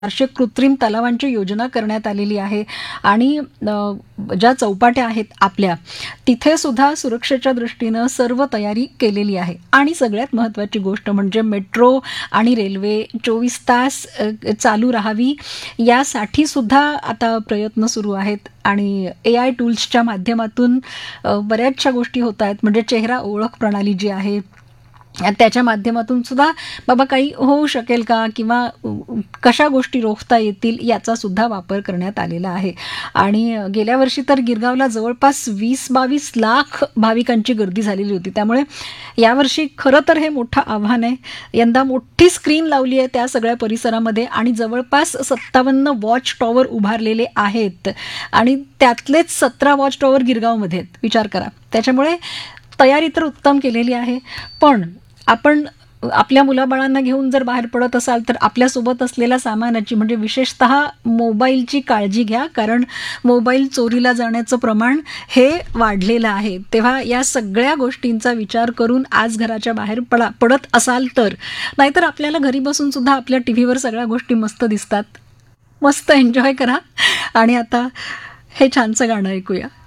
400 कृत्रिम तलावांची योजना करण्यात आलेली आहे आणि ज्या चौपाट्या आहेत आपल्या तिथे सुद्धा सुरक्षेच्या दृष्टीनं सर्व तयारी केलेली आहे. आणि सगळ्यात महत्त्वाची गोष्ट म्हणजे मेट्रो आणि रेल्वे 24 तास चालू राहावी यासाठी सुद्धा आता प्रयत्न सुरू आहेत आणि AI टूल्सच्या माध्यमातून बऱ्याचशा गोष्टी होत आहेत. म्हणजे चेहरा ओळख प्रणाली जी आहे त्याच्या माध्यमातून सुद्धा बाबा काही होऊ शकेल का किंवा कशा गोष्टी रोखता येतील याचा सुद्धा वापर करण्यात आलेला आहे. आणि गेल्या वर्षी तर गिरगावला जवळपास 20-22 लाख भाविकांची गर्दी झालेली होती. त्यामुळे यावर्षी खरं तर हे मोठं आव्हान आहे. यंदा मोठी स्क्रीन लावली आहे त्या सगळ्या परिसरामध्ये आणि जवळपास 57 वॉच टॉवर उभारलेले आहेत आणि त्यातलेच 17 वॉच टॉवर गिरगावमध्ये आहेत. विचार करा. त्याच्यामुळे तयारी तर उत्तम केलेली आहे. पण आपण आपल्या मुलाबाळांना घेऊन जर बाहेर पडत असाल तर आपल्यासोबत असलेल्या सामानाची म्हणजे विशेषतः मोबाईलची काळजी घ्या, कारण मोबाईल चोरीला जाण्याचं प्रमाण हे वाढलेलं आहे. तेव्हा या सगळ्या गोष्टींचा विचार करून आज घराच्या बाहेर पडत असाल तर, नाहीतर आपल्याला घरी बसून सुद्धा आपल्या टीव्हीवर सगळ्या गोष्टी मस्त दिसतात. मस्त एन्जॉय करा. आणि आता हे छानसं गाणं ऐकूया.